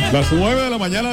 Las 9 de la mañana,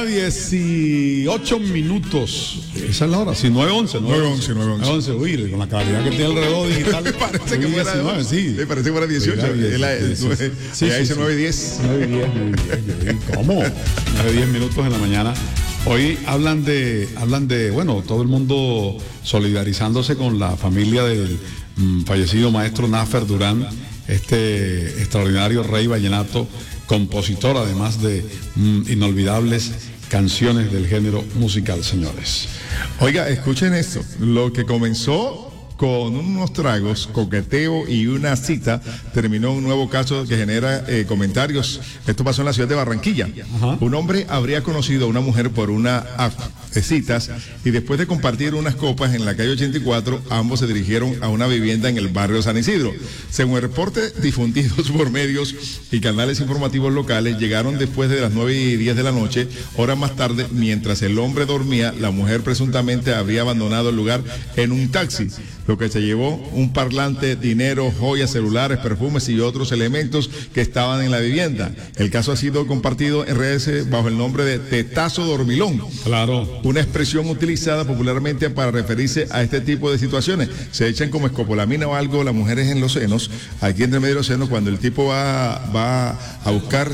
18 minutos. Esa es la hora, sí, 9:11. 9:11. Uy, con la calidad que tiene el reloj digital. Me parece que fuera 19, sí. Me parece que fuera 18. Sí, dice 9:10. 9:10. ¿Cómo? 9:10 minutos en la mañana. Hoy hablan de, bueno, todo el mundo solidarizándose con la familia del fallecido maestro Náfer Durán, este extraordinario rey vallenato, compositor además de inolvidables canciones del género musical, señores. Oiga, escuchen esto, lo que comenzó con unos tragos, coqueteo y una cita, terminó un nuevo caso que genera comentarios. Esto pasó en la ciudad de Barranquilla. Ajá. Un hombre habría conocido a una mujer por una app de citas y después de compartir unas copas en la calle 84, ambos se dirigieron a una vivienda en el barrio San Isidro. Según reportes difundidos por medios y canales informativos locales, llegaron después de las 9:10 de la noche. Horas más tarde, mientras el hombre dormía, la mujer presuntamente habría abandonado el lugar en un taxi, lo que se llevó un parlante, dinero, joyas, celulares, perfumes y otros elementos que estaban en la vivienda. El caso ha sido compartido en redes bajo el nombre de tetazo dormilón. Claro. Una expresión utilizada popularmente para referirse a este tipo de situaciones. Se echan como escopolamina o algo las mujeres en los senos, aquí entre medio de los senos, cuando el tipo va a buscar,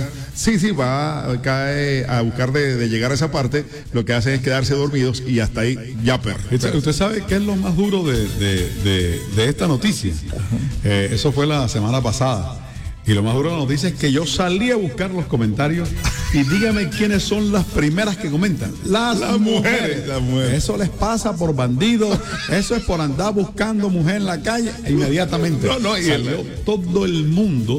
cae a buscar de llegar a esa parte, lo que hacen es quedarse dormidos y hasta ahí ya ¿Usted sabe qué es lo más duro de esta noticia? Eso fue la semana pasada. Y lo más duro de la noticia es que yo salí a buscar los comentarios y dígame quiénes son las primeras que comentan. Las mujeres. Eso les pasa por bandidos, eso es por andar buscando mujer en la calle inmediatamente. Todo el mundo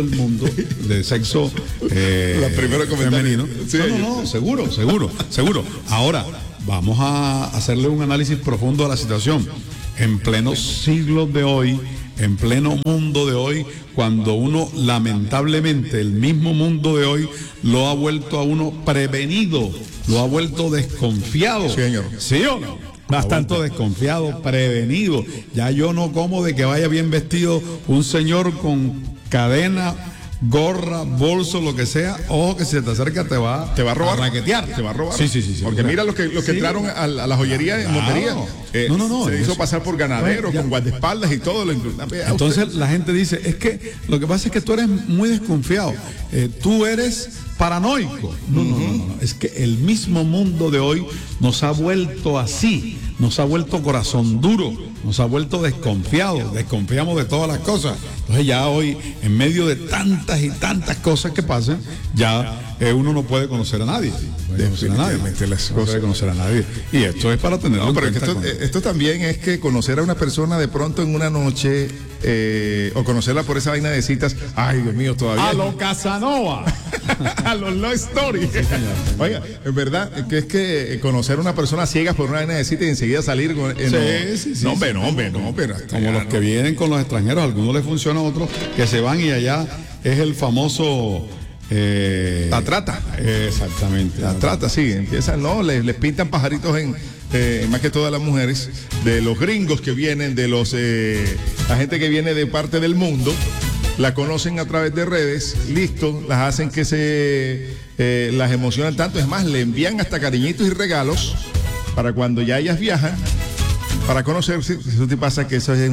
de sexo femenino. Sí. No, seguro. Ahora, vamos a hacerle un análisis profundo a la situación. En pleno siglo de hoy, en pleno mundo de hoy, cuando uno, lamentablemente, el mismo mundo de hoy lo ha vuelto a uno prevenido, lo ha vuelto desconfiado. Sí, señor. ¿Sí o no? Bastante desconfiado, prevenido. Ya yo no como de que vaya bien vestido un señor con cadena, gorra, bolso, lo que sea. Ojo que si se te acerca te va a robar, a raquetear. Te va a robar. Sí. Porque mira los que entraron a la joyería en Montería. Se hizo pasar por ganadero, con guardaespaldas y todo. Entonces la gente dice, es que lo que pasa es que tú eres muy desconfiado. Tú eres paranoico. No. Es que el mismo mundo de hoy nos ha vuelto así. Nos ha vuelto corazón duro, nos ha vuelto desconfiados, desconfiamos de todas las cosas. Entonces ya hoy, en medio de tantas y tantas cosas que pasan, ya uno no puede conocer a nadie. No puede conocer a nadie. Y esto es para tenerlo en cuenta. Esto también es que conocer a una persona de pronto en una noche, o conocerla por esa vaina de citas, ay Dios mío, todavía. A lo Casanova. A los Love Story. Sí, oiga, es verdad que es que conocer a una persona ciega por una vaina de citas y enseguida salir con. No, hombre. Como los que vienen con los extranjeros, a algunos les funciona, a otros que se van y allá es el famoso. La trata. Exactamente. La trata, sí. Empiezan, les pintan pajaritos más que todas las mujeres, de los gringos que vienen, de la gente que viene de parte del mundo. La conocen a través de redes, listo, las hacen que las emocionan tanto, es más, le envían hasta cariñitos y regalos para cuando ya ellas viajan, para conocerse. Eso te pasa que eso es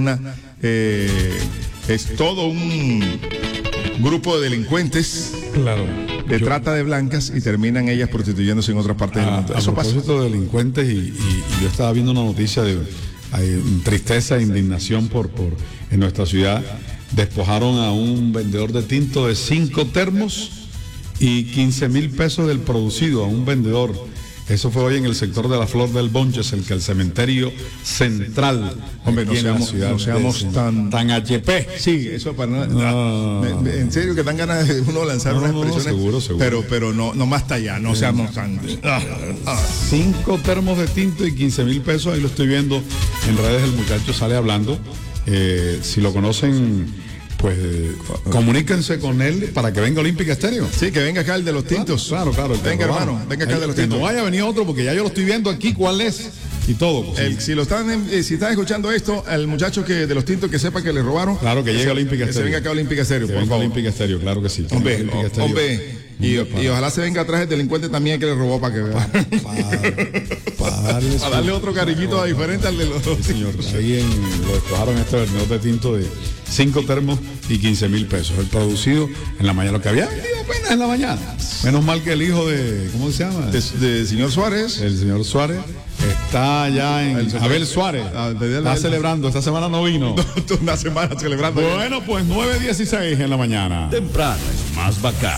es todo un grupo de delincuentes. Claro. De trata de blancas y terminan ellas prostituyéndose en otras partes del mundo. Eso pasa. A propósito de delincuentes, y yo estaba viendo una noticia de tristeza e indignación en nuestra ciudad. Despojaron a un vendedor de tinto de 5 termos y 15,000 pesos del producido a un vendedor. Eso fue hoy en el sector de la Flor del Bonches, el cementerio central. Hombre, no seamos tan HP. Sí, eso para en serio que dan ganas de uno lanzar unas expresiones. Seguro. Pero no más allá, no seamos tan. 5 termos de tinto y 15,000 pesos. Ahí lo estoy viendo en redes, el muchacho sale hablando. Si lo conocen, pues comuníquense con él para que venga Olímpica Estéreo. Sí, que venga acá el de los tintos. Claro. Venga, hermano, venga acá el de los tintos. Que no vaya a venir otro, porque ya yo lo estoy viendo aquí, cuál es y todo. Pues, si están escuchando esto, al muchacho de los tintos que sepa que le robaron. Claro, que llegue a Olímpica Estéreo. Que se venga acá a Olímpica Estéreo, por favor. Olímpica Estéreo, claro que sí. Hombre, Y ojalá se venga atrás el delincuente también que le robó para que vea. Para darle otro cariñito diferente al de los sí, señor. Ahí lo despojaron este vendedor de tinto de 5 termos y 15,000 pesos. El producido en la mañana, lo que había vendido apenas en la mañana. Menos mal que el hijo de, ¿cómo se llama? De señor Suárez. El señor Suárez está allá en Abel Suárez. Está celebrando, esta semana no vino. Una semana celebrando. Bueno, pues 9:16 en la mañana. Temprano es más bacán.